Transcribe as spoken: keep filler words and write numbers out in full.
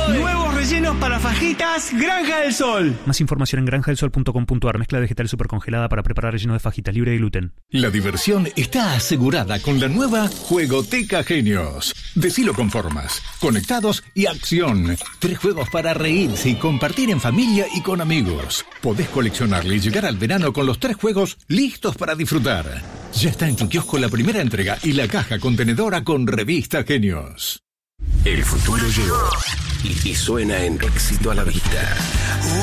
Nuevos rellenos para fajitas Granja del Sol. Más información en granja del sol punto com punto ar. Mezcla vegetal super congelada para preparar relleno de fajitas libre de gluten. La diversión está asegurada con la nueva Juegoteca Genios. Decilo con formas, conectados y acción. Tres juegos para reírse y compartir en familia y con amigos. Podés coleccionarle y llegar al verano con los tres juegos listos para disfrutar. Ya está en tu kiosco la primera entrega y la caja contenedora con revista Genios. El futuro llegó y, y suena en Éxito a la Vista.